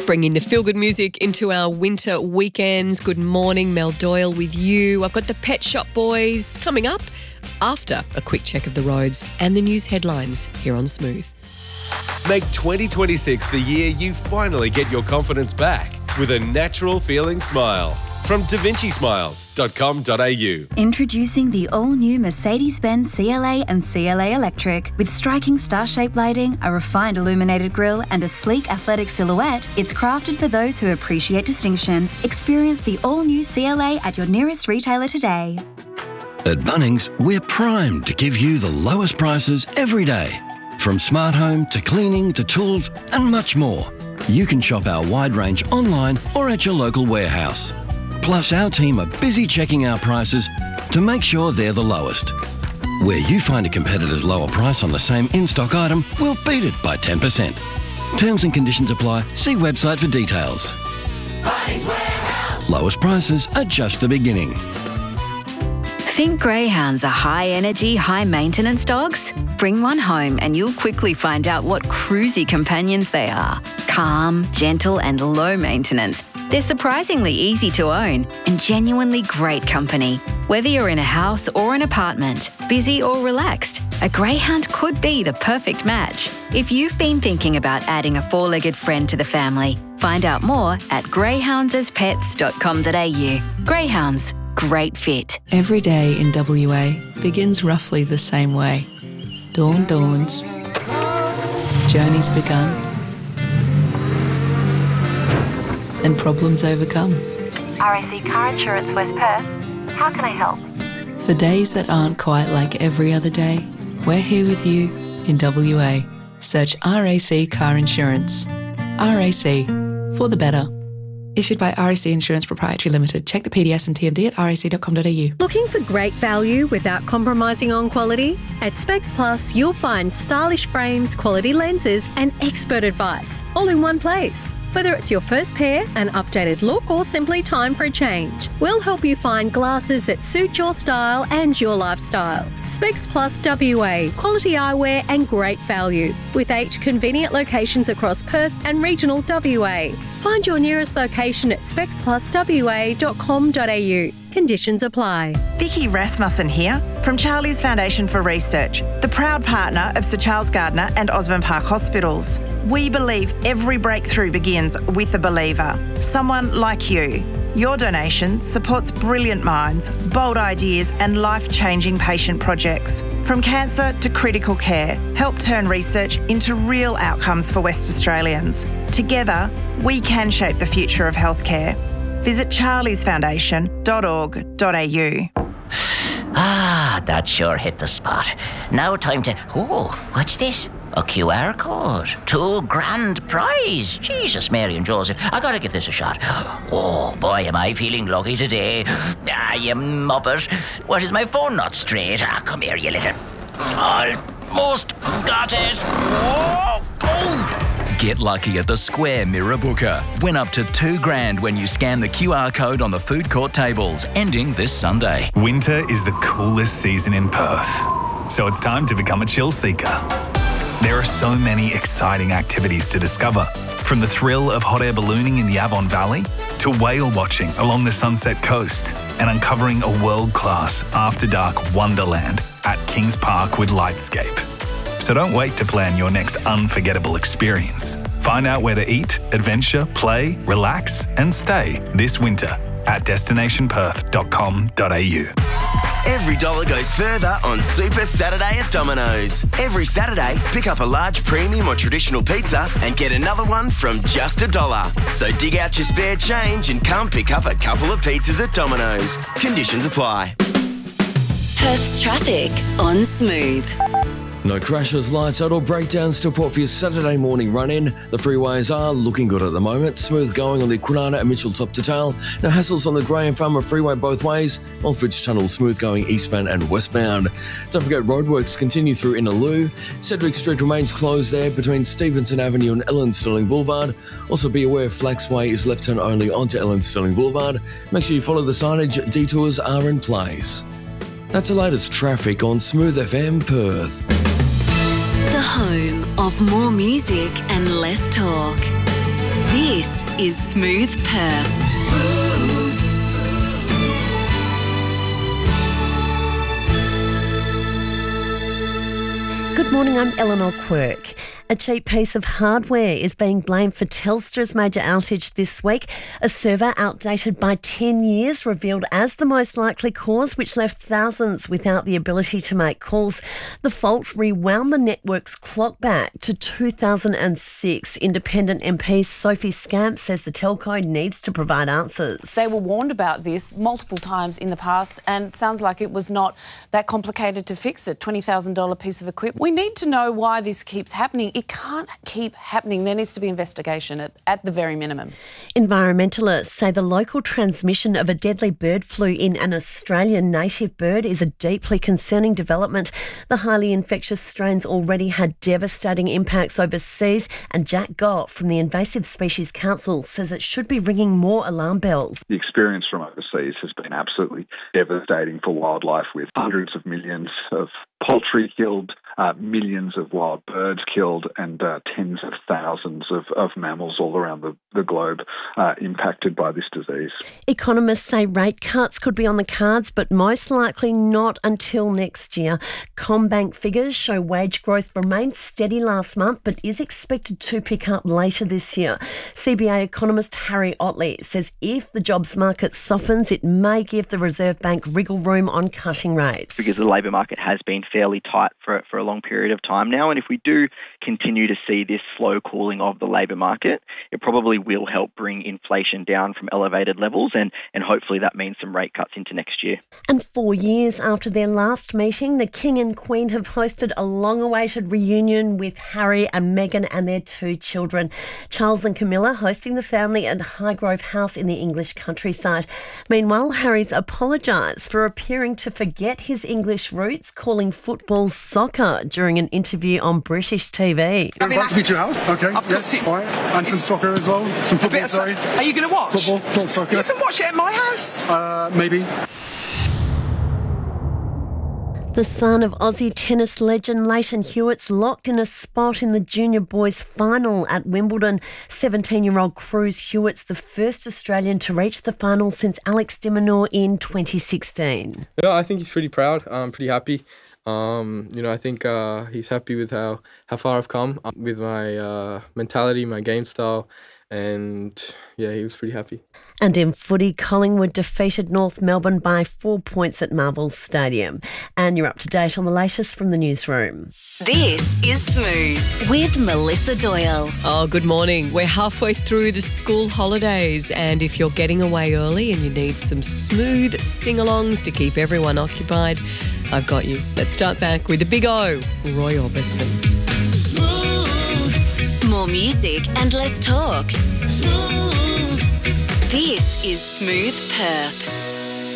Bringing the feel-good music into our winter weekends. Good morning, Mel Doyle with you. I've got the Pet Shop Boys coming up after a quick check of the roads and the news headlines here on Smooth. Make 2026 the year you finally get your confidence back with a natural feeling smile. From DaVinciSmiles.com.au. Introducing the all-new Mercedes-Benz CLA and CLA Electric. With striking star-shaped lighting, a refined illuminated grille and a sleek athletic silhouette, it's crafted for those who appreciate distinction. Experience the all-new CLA at your nearest retailer today. At Bunnings, we're primed to give you the lowest prices every day. From smart home to cleaning to tools and much more. You can shop our wide range online or at your local warehouse. Plus, our team are busy checking our prices to make sure they're the lowest. Where you find a competitor's lower price on the same in-stock item, we'll beat it by 10%. Terms and conditions apply. See website for details. Bunnings Warehouse. Lowest prices are just the beginning. Think greyhounds are high-energy, high-maintenance dogs? Bring one home and you'll quickly find out what cruisy companions they are. Calm, gentle and low maintenance. They're surprisingly easy to own and genuinely great company. Whether you're in a house or an apartment, busy or relaxed, a greyhound could be the perfect match. If you've been thinking about adding a four-legged friend to the family, find out more at greyhoundsaspets.com.au. Greyhounds, great fit. Every day in WA begins roughly the same way. Dawn dawns, journey's begun, and problems overcome. RAC Car Insurance West Perth. How can I help? For days that aren't quite like every other day, we're here with you in WA. Search RAC Car Insurance. RAC, for the better. Issued by RAC Insurance Proprietary Limited. Check the PDS and TMD at rac.com.au. Looking for great value without compromising on quality? At Specs Plus, you'll find stylish frames, quality lenses and expert advice all in one place. Whether it's your first pair, an updated look or simply time for a change, we'll help you find glasses that suit your style and your lifestyle. Specs Plus WA, quality eyewear and great value, with 8 convenient locations across Perth and regional WA. Find your nearest location at specspluswa.com.au. Conditions apply. Vicky Rasmussen here from Charlie's Foundation for Research, the proud partner of Sir Charles Gardner and Osborne Park Hospitals. We believe every breakthrough begins with a believer, someone like you. Your donation supports brilliant minds, bold ideas and life-changing patient projects. From cancer to critical care, help turn research into real outcomes for West Australians. Together, we can shape the future of healthcare. Visit charliesfoundation.org.au. Ah, that sure hit the spot. Now time to... Oh, what's this? A QR code. $2,000 prize. Jesus, Mary and Joseph. I gotta give this a shot. Oh, boy, am I feeling lucky today. Ah, you muppet. What, is my phone not straight? Ah, come here, you little... Almost got it. Oh, oh. Get lucky at the Square Mirror Booker. Win up to $2,000 when you scan the QR code on the food court tables, ending this Sunday. Winter is the coolest season in Perth, so it's time to become a chill seeker. There are so many exciting activities to discover, from the thrill of hot air ballooning in the Avon Valley to whale watching along the Sunset Coast and uncovering a world-class after-dark wonderland at Kings Park with Lightscape. So don't wait to plan your next unforgettable experience. Find out where to eat, adventure, play, relax and stay this winter at destinationperth.com.au. Every dollar goes further on Super Saturday at Domino's. Every Saturday, pick up a large premium or traditional pizza and get another one from just $1. So dig out your spare change and come pick up a couple of pizzas at Domino's. Conditions apply. Perth's traffic on Smooth. No crashes, lights out or breakdowns to report for your Saturday morning run-in. The freeways are looking good at the moment. Smooth going on the Kwinana and Mitchell top to tail. No hassles on the Graham Farmer freeway both ways. Northbridge Tunnel smooth going eastbound and westbound. Don't forget roadworks continue through Innaloo. Cedric Street remains closed there between Stevenson Avenue and Ellen Sterling Boulevard. Also be aware Flaxway is left turn only onto Ellen Sterling Boulevard. Make sure you follow the signage. Detours are in place. That's the latest traffic on Smooth FM Perth. The home of more music and less talk. This is Smooth Perth. Good morning, I'm Eleanor Quirk. A cheap piece of hardware is being blamed for Telstra's major outage this week. A server outdated by 10 years revealed as the most likely cause, which left thousands without the ability to make calls. The fault rewound the network's clock back to 2006. Independent MP Sophie Scamp says the telco needs to provide answers. They were warned about this multiple times in the past, and it sounds like it was not that complicated to fix it. $20,000 piece of equipment. We need to know why this keeps happening. It can't keep happening. There needs to be investigation at the very minimum. Environmentalists say the local transmission of a deadly bird flu in an Australian native bird is a deeply concerning development. The highly infectious strains already had devastating impacts overseas, and Jack Gott from the Invasive Species Council says it should be ringing more alarm bells. The experience from overseas has been absolutely devastating for wildlife, with hundreds of millions of poultry killed, millions of wild birds killed, and tens of thousands of mammals all around the globe impacted by this disease. Economists say rate cuts could be on the cards, but most likely not until next year. CommBank figures show wage growth remained steady last month, but is expected to pick up later this year. CBA economist Harry Otley says if the jobs market softens, it may give the Reserve Bank wriggle room on cutting rates. Because the labour market has been fairly tight for a long period of time now, and if we do continue to see this slow cooling of the labour market, it probably will help bring inflation down from elevated levels, and hopefully that means some rate cuts into next year. And 4 years after their last meeting, the King and Queen have hosted a long-awaited reunion with Harry and Meghan and their 2 children. Charles and Camilla hosting the family at Highgrove House in the English countryside. Meanwhile, Harry's apologised for appearing to forget his English roots, calling football soccer during an interview on British TV. You're invited to me to your house? Okay, yes. All right. And some soccer as well. Some football, sorry. Are you going to watch? Football, not soccer. You can watch it at my house. Maybe. The son of Aussie tennis legend Leighton Hewitt's locked in a spot in the junior boys final at Wimbledon. 17-year-old Cruz Hewitt's the first Australian to reach the final since Alex de Minaur in 2016. Yeah, I think he's pretty proud. I'm pretty happy. I think he's happy with how far I've come with my mentality, my game style, and yeah, he was pretty happy. And in footy, Collingwood defeated North Melbourne by 4 points at Marvel Stadium. And you're up to date on the latest from the newsroom. This is Smooth with Melissa Doyle. Oh, good morning. We're halfway through the school holidays, and if you're getting away early and you need some smooth sing-alongs to keep everyone occupied, I've got you. Let's start back with the big O, Roy Orbison. Smooth. More music and less talk. Smooth. This is Smooth Perth.